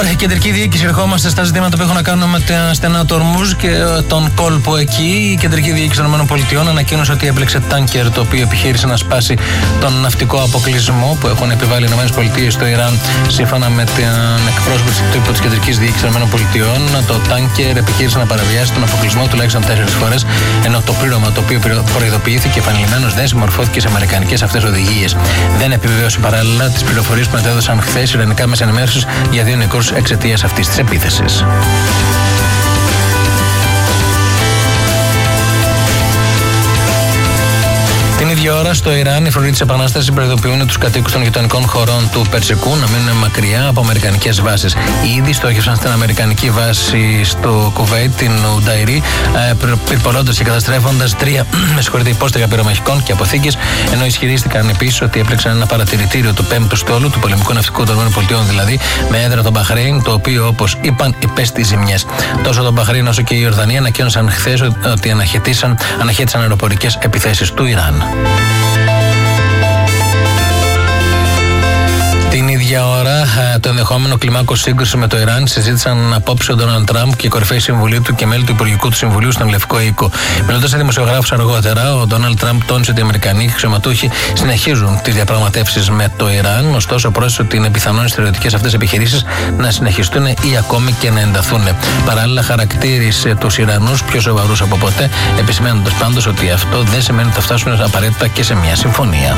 Τώρα η κεντρική διοίκηση, ερχόμαστε στα ζητήματα που έχουν να κάνουν με τα στενά του Ορμούζ και τον κόλπο εκεί. Η κεντρική διοίκηση των ΗΠΑ ανακοίνωσε ότι έπλεξε τάνκερ το οποίο επιχείρησε να σπάσει τον ναυτικό αποκλεισμό που έχουν επιβάλει οι ΗΠΑ στο Ιράν. Σύμφωνα με την εκπρόσωπη του τη κεντρική διοίκηση των ΗΠΑ, το τάνκερ επιχείρησε να παραβιάσει τον αποκλεισμό τουλάχιστον 4 φορές, ενώ το πλήρωμα το οποίο προειδοποιήθηκε επανειλημμένως δεν συμμορφώθηκε σε αμερικανικές αυτές οδηγίες. Δεν επιβεβαίωσε παράλληλα τις πληροφορίες που μετέδωσαν χθες ιρανικά μέσα ενημέρωσης για 2 νεκρούς εξαιτίας αυτής της επίθεσης. Την ίδια ώρα στο Ιράν, οι φρουροί της Επανάστασης προειδοποιούν τους κατοίκους των γειτονικών χωρών του Περσικού να μείνουν μακριά από αμερικανικές βάσεις. Ήδη στόχευσαν στην αμερικανική βάση στο Κουβέιτ, την Ουνταϊρή, πυρπολώντας και καταστρέφοντας 3 υπόστεγα πυρομαχικών και αποθήκες, ενώ ισχυρίστηκαν επίσης ότι έπλεξαν ένα παρατηρητήριο του 5ου στόλου, του πολεμικού ναυτικού των ΗΠΑ δηλαδή, με έδρα το Μπαχρέιν, το οποίο όπως είπαν υπέστη ζημιές. Τόσο το Μπαχρέιν όσο και η Ιορδανία ανακοίνωσαν χθες ότι αναχαιτήσαν αεροπορικές επιθέσεις του Ιράν. Την ίδια ώρα, το ενδεχόμενο κλιμάκο σύγκρουση με το Ιράν συζήτησαν απόψε ο Ντόναλντ Τραμπ και οι κορυφαίοι συμβουλοί του και μέλη του Υπουργικού του Συμβουλίου στον Λευκό Οίκο. Μιλώντας σε δημοσιογράφους αργότερα, ο Ντόναλντ Τραμπ τόνισε ότι οι Αμερικανοί αξιωματούχοι συνεχίζουν τις διαπραγματεύσεις με το Ιράν, ωστόσο πρόσθεσε ότι είναι πιθανόν οι στερεωτικές αυτές επιχειρήσεις να συνεχιστούν ή ακόμη και να ενταθούν. Παράλληλα, χαρακτήρισε τους Ιρανούς πιο σοβαρούς από ποτέ, επισημένοντας πάντως ότι αυτό δεν σημαίνει ότι θα φτάσουν απαραίτητα και σε μια συμφωνία.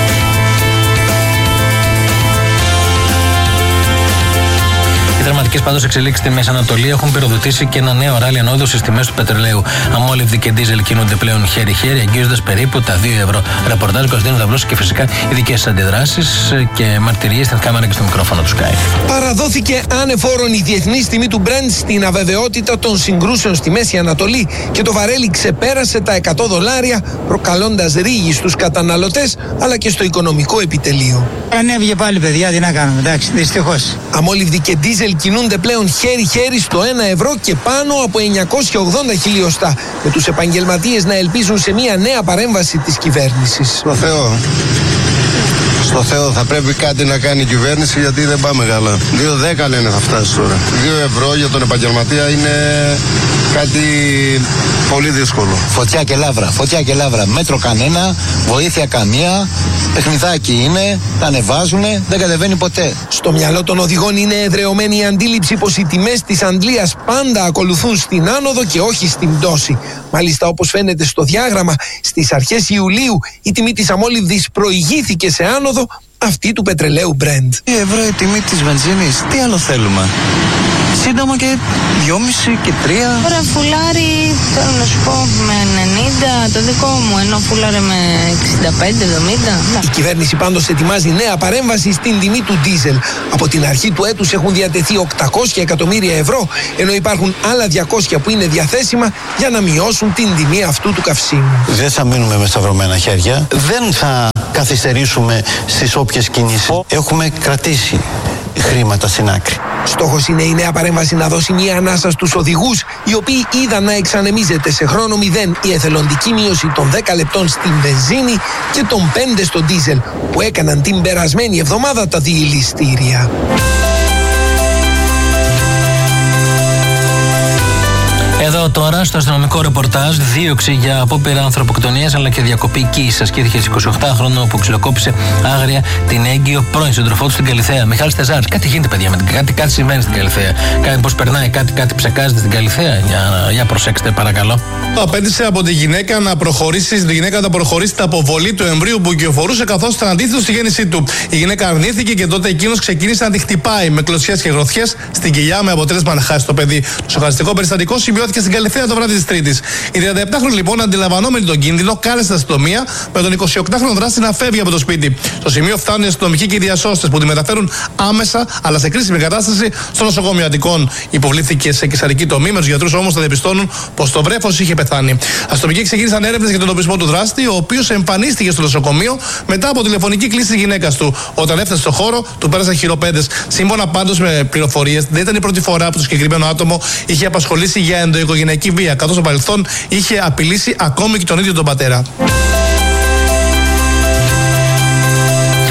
Οι δραματικές πάντως εξελίξεις στη Μέση Ανατολή έχουν πυροδοτήσει και ένα νέο ράλι ανόδου στις τιμές του πετρελαίου. Αμόλυβδη και ντίζελ κινούνται πλέον χέρι-χέρι, αγγίζοντας περίπου τα 2 ευρώ. Ρεπορτάζ Κωνσταντίνος Δαυλός και φυσικά ειδικές αντιδράσεις και μαρτυρίες στην κάμερα και στο μικρόφωνο του Sky. Παραδόθηκε ανεφόρον η διεθνής τιμή του Brent στην αβεβαιότητα των συγκρούσεων στη Μέση Ανατολή και το βαρέλι ξεπέρασε τα $100, προκαλώντας ρίγη στους καταναλωτές αλλά και στο οικονομικό επιτελείο. Ανέβηκε πάλι, παιδιά, τι να κάνουμε, εντάξει, δυστυχώς. Αμόλυβδη και ντίζελ κινούνται πλέον χέρι-χέρι στο 1 ευρώ και πάνω από 980 χιλιοστά, με τους επαγγελματίες να ελπίζουν σε μια νέα παρέμβαση της κυβέρνησης. Στο Θεό θα πρέπει κάτι να κάνει η κυβέρνηση, γιατί δεν πάμε καλά. 2,10 λένε θα φτάσει τώρα. 2 ευρώ για τον επαγγελματία είναι κάτι πολύ δύσκολο. Φωτιά και λάβρα. Μέτρο κανένα, βοήθεια καμία, παιχνιδάκι είναι, τα ανεβάζουνε, δεν κατεβαίνει ποτέ. Στο μυαλό των οδηγών είναι εδρεωμένη η αντίληψη πως οι τιμές της Αντλίας πάντα ακολουθούν στην άνοδο και όχι στην πτώση. Μάλιστα, όπως φαίνεται στο διάγραμμα, στις αρχές Ιουλίου η τιμή της αμόλυβδης προηγήθηκε σε άνοδο αυτή του πετρελαίου Brent. 2 ευρώ η τιμή της βενζίνης, τι άλλο θέλουμε? Σύντομα και 2,5 και 3. Τώρα φουλάρι, θέλω να σου πω, με 90 το δικό μου, ενώ φουλάρι με 65-70. Η κυβέρνηση πάντως ετοιμάζει νέα παρέμβαση στην τιμή του ντίζελ. Από την αρχή του έτους έχουν διατεθεί 800 εκατομμύρια ευρώ, ενώ υπάρχουν άλλα 200 που είναι διαθέσιμα για να μειώσουν την τιμή αυτού του καυσίμου. Δεν θα μείνουμε με σταυρωμένα χέρια, δεν θα καθυστερήσουμε στις όποιες κινήσεις. Έχουμε κρατήσει χρήματα στην άκρη. Στόχος είναι η νέα παρέμβαση να δώσει μια ανάσα στους οδηγούς, οι οποίοι είδαν να εξανεμίζεται σε χρόνο 0 η εθελοντική μείωση των 10 λεπτών στην βενζίνη και των 5 στο ντίζελ, που έκαναν την περασμένη εβδομάδα τα διελιστήρια. Εδώ τώρα στο αστυνομικό ρεπορτάζ, δίωξη για απόπειρα ανθρωποκτονίας αλλά και διακοπή κύσης ασκήθηκε στις 28χρονο που ξυλοκόπησε άγρια την έγκυο πρώην σύντροφό του στην Καλιθέα. Μιχάλης Τεζάρης, κάτι γίνεται, παιδιά, κάτι συμβαίνει στην Καλιθέα. Πώς περνάει, κάτι ψεκάζεται στην Καλιθέα. Για προσέξτε, παρακαλώ. Απέτησε από τη γυναίκα να προχωρήσει την αποβολή του εμβρίου που κυοφορούσε, καθώς ήταν αντίθετο στη γέννησή του. Η γυναίκα αρνήθηκε και τότε εκείνος ξεκίνησε να τη χτυπάει με κλωτσιές και γροθιές στην κοιλιά, με αποτέλεσμα να χάσει το παιδί. Το σοκαριστικό περιστατικό σημειώθηκε στην Καλιθέα το βράδυ της Τρίτης. Η 37χρονη λοιπόν, αντιλαμβανόμενη τον κίνδυνο, κάλεσε την αστυνομία με τον 28χρονο δράστη να φεύγει από το σπίτι. Στο σημείο φτάνουν οι αστυνομικοί και οι διασώστες που τη μεταφέρουν άμεσα, αλλά σε κρίσιμη κατάσταση, στο νοσοκομείο Αττικών. Υποβλήθηκε σε καισαρική τομή, με τους γιατρούς όμως να διαπιστώνουν πως το βρέφος είχε πεθάνει. Αστυνομικοί ξεκίνησαν έρευνες για τον εντοπισμό του δράστη, ο οποίος εμφανίστηκε στο νοσοκομείο μετά από τηλεφωνική κλήση της γυναίκας του. Όταν έφτασε στο χώρο, του πέρασαν χειροπέδες. Σύμφωνα πάντως με πληροφορίες, δεν ήταν η πρώτη φορά που το συγκεκριμένο άτομο είχε απασχολήσει για ενδοοικογενειακή βία, καθώς στο παρελθόν είχε απειλήσει ακόμη και τον ίδιο τον πατέρα.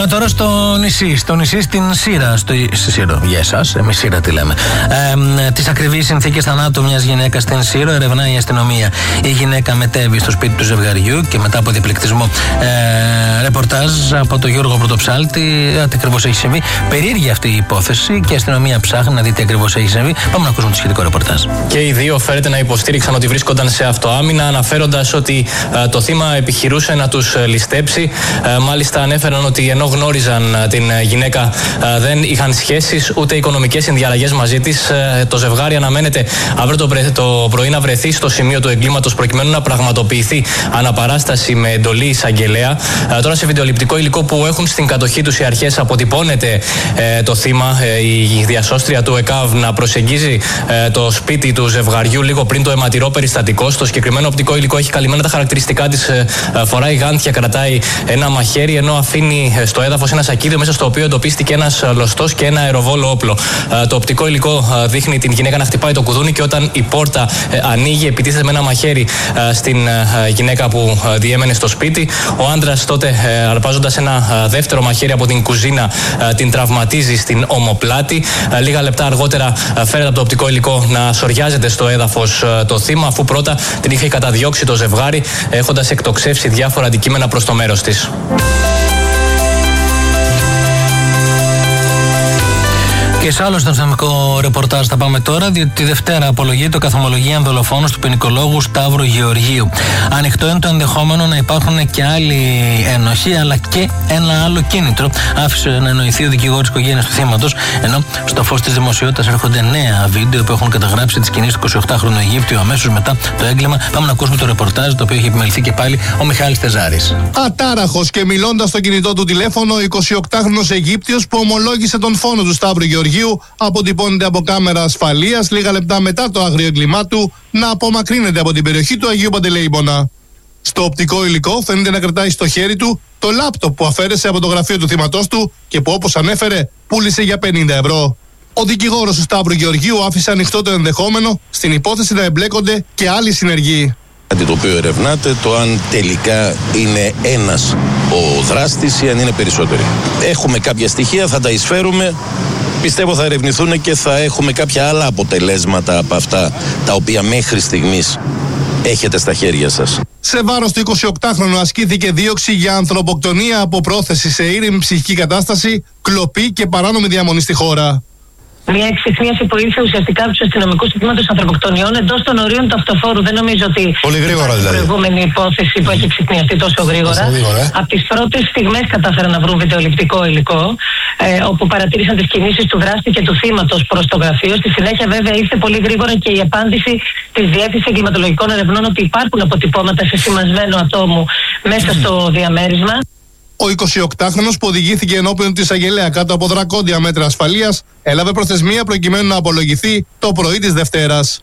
τώρα στο νησί. Στο νησί στην Σύρα. Στη Σύρο, για εσάς, εμείς Σύρα τι λέμε. Τις ακριβείς συνθήκες θανάτου μιας γυναίκας στην Σύρο ερευνάει η αστυνομία. Η γυναίκα μετέβη στο σπίτι του ζευγαριού και μετά από διπληκτισμό. Ρεπορτάζ από τον Γιώργο Πρωτοψάλτη. Τι ακριβώς έχει συμβεί. Περίεργη αυτή η υπόθεση και η αστυνομία ψάχνει να δει τι ακριβώς έχει συμβεί. Πάμε να ακούσουμε το σχετικό ρεπορτάζ. Και οι δύο φέρεται να υποστήριξαν ότι βρίσκονταν σε αυτοάμυνα, αναφέροντας ότι το θύμα επιχειρούσε να τους ληστέψει. Μάλιστα ανέφεραν ότι ενώ γνώριζαν την γυναίκα δεν είχαν σχέσεις ούτε οικονομικές συνδιαλλαγές μαζί της. Το ζευγάρι αναμένεται αύριο το πρωί να βρεθεί στο σημείο του εγκλήματος προκειμένου να πραγματοποιηθεί αναπαράσταση με εντολή εισαγγελέα. Τώρα σε βιντεοληπτικό υλικό που έχουν στην κατοχή τους οι αρχές αποτυπώνεται το θύμα, η διασώστρια του ΕΚΑΒ να προσεγγίζει το σπίτι του ζευγαριού λίγο πριν το αιματηρό περιστατικό. Στο συγκεκριμένο οπτικό υλικό έχει καλυμμένα τα χαρακτηριστικά της. Φοράει γάντια, κρατάει ένα μαχαίρι, ενώ αφήνει στο έδαφος ένα σακίδιο μέσα στο οποίο εντοπίστηκε ένας λωστός και ένα αεροβόλο όπλο. Το οπτικό υλικό δείχνει την γυναίκα να χτυπάει το κουδούνι και όταν η πόρτα ανοίγει, επιτίθεται με ένα μαχαίρι στην γυναίκα που διέμενε στο σπίτι. Ο άντρας τότε, αρπάζοντας ένα δεύτερο μαχαίρι από την κουζίνα, την τραυματίζει στην ομοπλάτη. Λίγα λεπτά αργότερα φέρεται από το οπτικό υλικό να σοριάζεται στο έδαφος το θύμα, αφού πρώτα την είχε καταδιώξει το ζευγάρι, έχοντας εκτοξεύσει διάφορα αντικείμενα προς το μέρος της. Και σε άλλο στο αστυνομικό ρεπορτάζ θα πάμε τώρα, διότι τη Δευτέρα απολογείται ο καθομολογίαν δολοφόνος του ποινικολόγου Σταύρου Γεωργίου. Ανοιχτό είναι το ενδεχόμενο να υπάρχουν και άλλοι ένοχοι, αλλά και ένα άλλο κίνητρο. Άφησε να εννοηθεί ο δικηγόρος της οικογένειας του θύματος, ενώ στο φως της δημοσιότητας έρχονται νέα βίντεο που έχουν καταγράψει τις κινήσεις του 28χρονου Αιγύπτιου αμέσως μετά το έγκλημα. Πάμε να ακούσουμε το ρεπορτάζ, το οποίο έχει επιμεληθεί και πάλι ο Μιχάλης Τεζάρης. Ατάραχος και μιλώντας στο κινητό του τηλέφωνο, ο 28χρονος Αιγύπτιος που ομολόγησε τον φόνο του Σταύρου Γεωργίου αποτυπώνεται από κάμερα ασφαλείας λίγα λεπτά μετά το άγριο έγκλημά του να απομακρύνεται από την περιοχή του Αγίου Παντελεήμωνα. Στο οπτικό υλικό φαίνεται να κρατάει στο χέρι του το λάπτοπ που αφαίρεσε από το γραφείο του θύματός του και που, όπως ανέφερε, πούλησε για 50 ευρώ. Ο δικηγόρος του Σταύρου Γεωργίου άφησε ανοιχτό το ενδεχόμενο στην υπόθεση να εμπλέκονται και άλλοι συνεργοί. Κάτι το οποίο ερευνάται, το αν τελικά είναι ένας ο δράστης ή αν είναι περισσότεροι. Έχουμε κάποια στοιχεία, θα τα εισφέρουμε. Πιστεύω θα ερευνηθούν και θα έχουμε κάποια άλλα αποτελέσματα από αυτά τα οποία μέχρι στιγμής έχετε στα χέρια σας. Σε βάρος του 28χρονου ασκήθηκε δίωξη για ανθρωποκτονία από πρόθεση σε ήρεμη ψυχική κατάσταση, κλοπή και παράνομη διαμονή στη χώρα. Μια εξυχνίαση που ήρθε ουσιαστικά από τους αστυνομικούς του τμήματος ανθρωποκτονιών εντός των ορίων του αυτοφόρου. Δεν νομίζω ότι. Πολύ γρήγορα δηλαδή. Η προηγούμενη υπόθεση που έχει εξυχνιαστεί τόσο γρήγορα. Από τις πρώτες στιγμές κατάφεραν να βρουν βιντεοληπτικό υλικό, όπου παρατήρησαν τις κινήσεις του δράστη και του θύματος προς το γραφείο. Στη συνέχεια, βέβαια, ήρθε πολύ γρήγορα και η απάντηση της Διεύθυνσης Εγκληματολογικών Ερευνών ότι υπάρχουν αποτυπώματα σε σημασμένο ατόμου μέσα στο διαμέρισμα. Ο 28χρονος που οδηγήθηκε ενώπιον της εισαγγελέα κάτω από δρακόντια μέτρα ασφαλείας έλαβε προθεσμία προκειμένου να απολογηθεί το πρωί της Δευτέρας.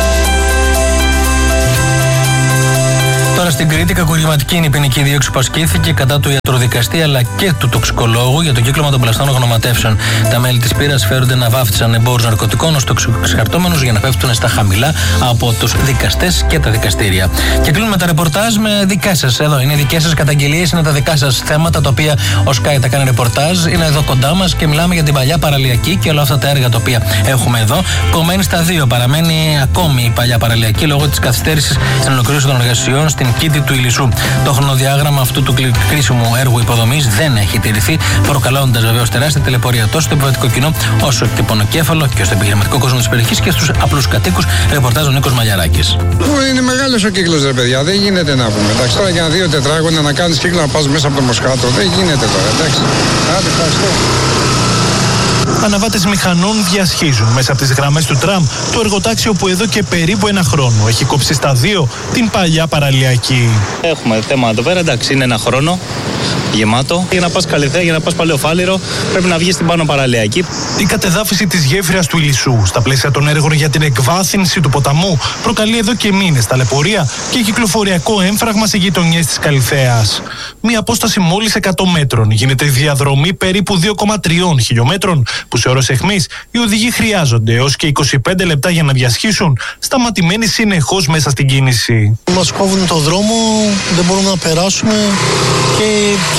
Τώρα στην Κρήτη, κακουργηματική είναι η ποινική δίωξη που ασκήθηκε κατά του ιατροδικαστή αλλά και του τοξικολόγου για το κύκλωμα των πλαστών γνωματεύσεων. Τα μέλη της πύρας φέρονται να βάφτισαν εμπόρους ναρκωτικών ως τοξικοεξαρτώμενους για να πέφτουν στα χαμηλά από τους δικαστές και τα δικαστήρια. Και κλείνουμε τα ρεπορτάζ με δικές σας. Εδώ είναι οι δικές σας καταγγελίες, είναι τα δικά σας θέματα τα οποία ο Sky τα κάνει ρεπορτάζ. Είναι εδώ κοντά μας και μιλάμε για την παλιά παραλιακή και όλα αυτά τα έργα τα οποία έχουμε εδώ. Κομμένη στα δύο παραμένει ακόμη η παλιά παραλιακή λόγω της καθυστέρησης στην ολοκλήρωση των εργασιών στην Κήτη του Ηλισσού. Το χρονοδιάγραμμα αυτού του κρίσιμου έργου υποδομής δεν έχει τηρηθεί, προκαλώντας βεβαίως τεράστια τηλεπορία τόσο στο επιβατικό κοινό όσο και πονοκέφαλο και στο επιχειρηματικό κόσμο της περιοχής και στους απλούς κατοίκους. Ρεπορτάζ ο Νίκος Μαλιαράκης. Είναι μεγάλος ο κύκλος, ρε παιδιά, δεν γίνεται να πούμε. Εντάξει, τώρα για 2 τετράγωνα να κάνεις κύκλο να πας μέσα από το Μοσχάτο, δεν γίνεται τώρα, εντάξει. Άντε, ευχαριστώ. Αναβάτες μηχανών διασχίζουν μέσα από τις γραμμές του τραμ το εργοτάξιο που εδώ και περίπου ένα χρόνο έχει κόψει στα δύο την παλιά παραλιακή. Έχουμε θέμα εδώ πέρα, εντάξει, είναι ένα χρόνο γεμάτο. Για να πας Καλυθέα, για να πας Παλαιοφάλιρο, πρέπει να βγεις στην πάνω παραλιακή. Η κατεδάφιση της γέφυρας του Ηλισσού στα πλαίσια των έργων για την εκβάθυνση του ποταμού προκαλεί εδώ και μήνες ταλαιπωρία και κυκλοφοριακό έμφραγμα σε γειτονιές της Καλυθέας. Μία απόσταση μόλις 100 μέτρων γίνεται διαδρομή περίπου 2,3 χιλιόμετρων, που σε ώρες αιχμής οι οδηγοί χρειάζονται έως και 25 λεπτά για να διασχίσουν, σταματημένοι συνεχώς μέσα στην κίνηση. Μας κόβουν το δρόμο, δεν μπορούμε να περάσουμε και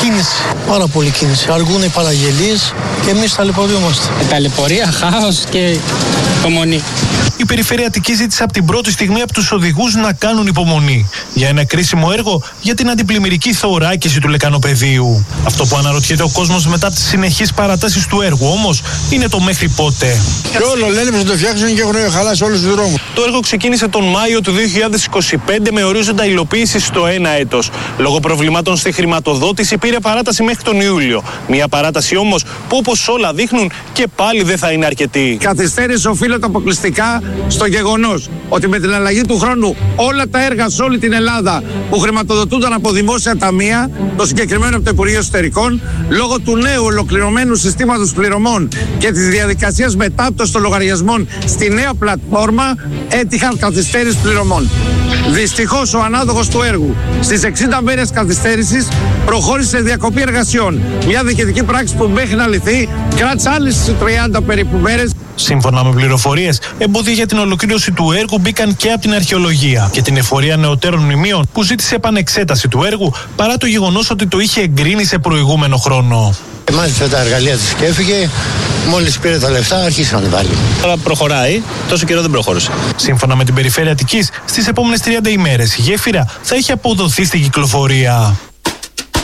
Κίνηση, πάρα πολύ κίνηση. Αργούν οι παραγγελίες και εμείς ταλαιπωριόμαστε. Ταλαιπωρία, χάος και υπομονή. Η Περιφέρεια Αττικής ζήτησε από την πρώτη στιγμή από τους οδηγούς να κάνουν υπομονή για ένα κρίσιμο έργο για την αντιπλημμυρική θωράκιση του λεκανοπεδίου. Αυτό που αναρωτιέται ο κόσμος μετά τις συνεχείς παρατάσεις του έργου όμως είναι το μέχρι πότε. Και όλο λένε πως το φτιάξουν και έχουν χαλάσει όλους τους δρόμους. Το έργο ξεκίνησε τον Μάιο του 2025 με ορίζοντα υλοποίηση στο 1 έτος. Λόγω προβλημάτων στη χρηματοδότηση πήρε παράταση μέχρι τον Ιούλιο. Μια παράταση όμως που όπως όλα δείχνουν και πάλι δεν θα είναι αρκετή. Η καθυστέρηση οφείλεται αποκλειστικά στο γεγονός ότι με την αλλαγή του χρόνου όλα τα έργα σε όλη την Ελλάδα που χρηματοδοτούνταν από δημόσια ταμεία, το συγκεκριμένο από το Υπουργείο Εσωτερικών, λόγω του νέου ολοκληρωμένου συστήματος πληρωμών και της διαδικασίας μετάπτωσης των λογαριασμών στη νέα πλατφόρμα, έτυχαν καθυστέρηση πληρωμών. Δυστυχώς ο ανάδοχος του έργου στις 60 μέρες καθυστέρησης προχώρησε σε διακοπή εργασιών. Μια διοικητική πράξη που μέχρι να λυθεί κράτησε άλλες 30 περίπου μέρες. Σύμφωνα με πληροφορίες, εμπόδια για την ολοκλήρωση του έργου μπήκαν και από την αρχαιολογία και την εφορία νεωτέρων μνημείων που ζήτησε επανεξέταση του έργου παρά το γεγονός ότι το είχε εγκρίνει σε προηγούμενο χρόνο. Μάλιστα τα εργαλεία της και έφυγε. Μόλις πήρε τα λεφτά, αρχίσαν πάλι. Τώρα προχωράει, τόσο καιρό δεν προχώρησε. Σύμφωνα με την Περιφέρεια Αττικής, στις επόμενες 30 ημέρες η γέφυρα θα έχει αποδοθεί στην κυκλοφορία.